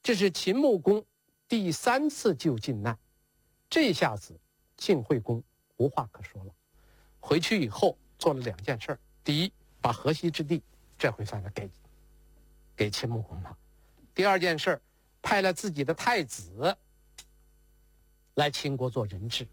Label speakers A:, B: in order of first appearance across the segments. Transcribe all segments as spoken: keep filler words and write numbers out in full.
A: 这是秦穆公第三次救晋难，这下子晋惠公无话可说了。回去以后做了两件事，第一，把河西之地这回算是给给秦穆公了；第二件事，派了自己的太子来秦国做人质，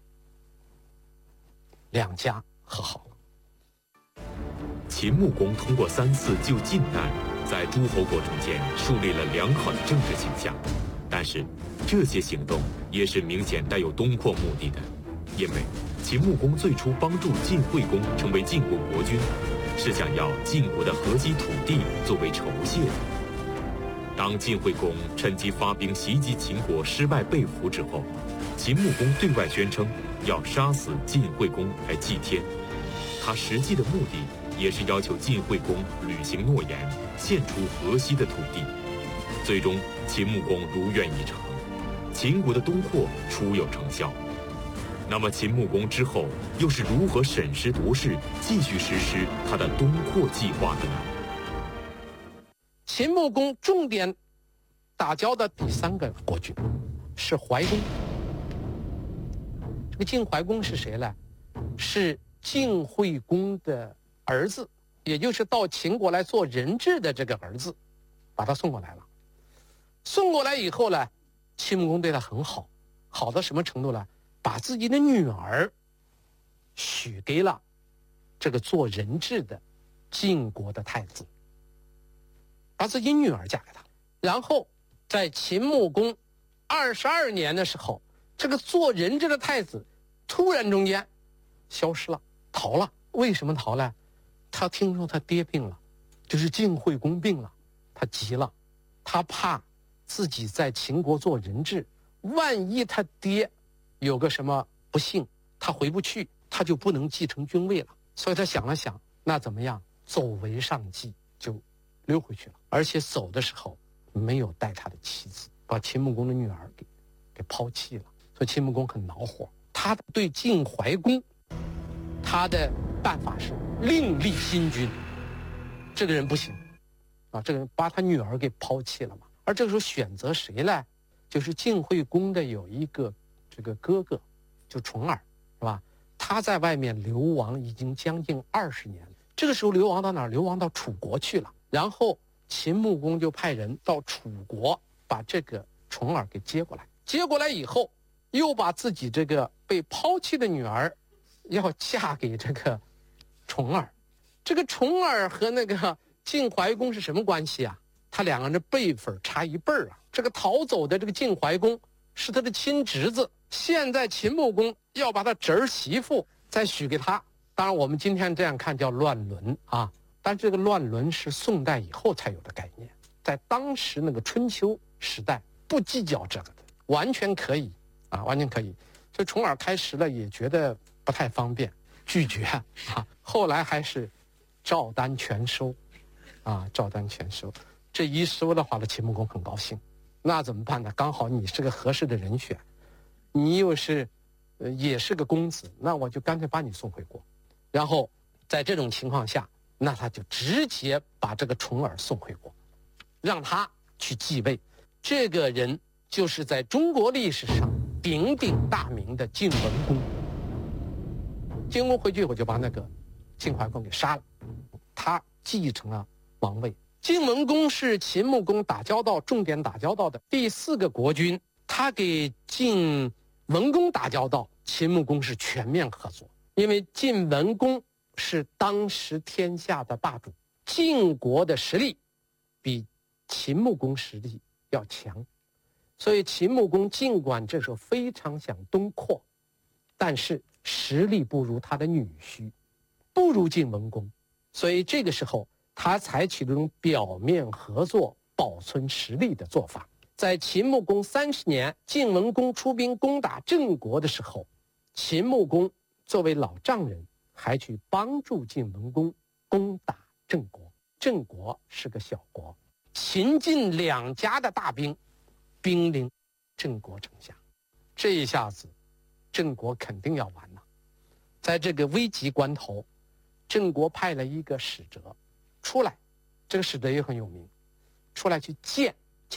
A: 两家和好了。
B: 秦穆公通过三次救晋难，在诸侯国中间树立了良好的政治形象，但是这些行动也是明显带有东扩目的的，因为秦穆公最初帮助晋惠公成为晋国国君，是想要晋国的河西土地作为酬谢的。当晋惠公趁机发兵袭击秦国失败被俘之后，秦穆公对外宣称要杀死晋惠公来祭天，他实际的目的也是要求晋惠公履行诺言，献出河西的土地。最终秦穆公如愿以偿，秦国的东扩初有成效。那么秦穆公之后又是如何审时度势，继续实施他的东扩计划的呢？
A: 秦穆公重点打交的第三个国君是怀公。这个晋怀公是谁呢？是晋惠公的儿子，也就是到秦国来做人质的这个儿子，把他送过来了。送过来以后呢，秦穆公对他很好，好到什么程度呢？把自己的女儿许给了这个做人质的晋国的太子，把自己女儿嫁给他。然后在秦穆公二十二年的时候，这个做人质的太子突然中间消失了，逃了。为什么逃呢？他听说他爹病了，就是晋惠公病了，他急了，他怕自己在秦国做人质，万一他爹有个什么不幸，他回不去，他就不能继承君位了。所以他想了想，那怎么样？走为上计，就溜回去了。而且走的时候没有带他的妻子，把秦穆公的女儿给给抛弃了。所以秦穆公很恼火，他对晋怀公，他的办法是另立新君。这个人不行啊，这个人把他女儿给抛弃了嘛。而这个时候选择谁呢？就是晋惠公的有一个这个哥哥，就重耳，是吧？他在外面流亡已经将近二十年了。这个时候流亡到哪儿？流亡到楚国去了。然后秦穆公就派人到楚国把这个重耳给接过来。接过来以后，又把自己这个被抛弃的女儿要嫁给这个重耳。这个重耳和那个晋怀公是什么关系啊？他两个人的辈分差一辈儿啊。这个逃走的这个晋怀公是他的亲侄子，现在秦穆公要把他侄儿媳妇再许给他。当然我们今天这样看叫乱伦啊，但这个乱伦是宋代以后才有的概念，在当时那个春秋时代不计较这个的，完全可以啊，完全可以。所以重耳开始了也觉得不太方便，拒绝啊。后来还是照单全收啊，照单全收。这一收的话呢，秦穆公很高兴。那怎么办呢？刚好你是个合适的人选，你又是呃也是个公子，那我就干脆把你送回国。然后在这种情况下，那他就直接把这个重耳送回国，让他去继位。这个人就是在中国历史上鼎鼎大名的晋文公。晋文公回去我就把那个晋怀公给杀了，他继承了王位。晋文公是秦穆公打交道重点打交道的第四个国君，他给晋文公打交道，秦穆公是全面合作。因为晋文公是当时天下的霸主，晋国的实力比秦穆公实力要强，所以秦穆公尽管这时候非常想东扩，但是实力不如他的女婿，不如晋文公，所以这个时候他采取这种表面合作、保存实力的做法。在秦穆公三十年，晋文公出兵攻打郑国的时候，秦穆公作为老丈人，还去帮助晋文公攻打郑国。郑国是个小国，秦晋两家的大兵兵临郑国城下，这一下子郑国肯定要完了。在这个危急关头，郑国派了一个使者出来，这个使者也很有名，出来去见